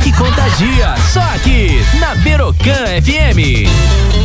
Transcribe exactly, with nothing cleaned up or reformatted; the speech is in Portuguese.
que contagia. Só aqui, na Berocan F M.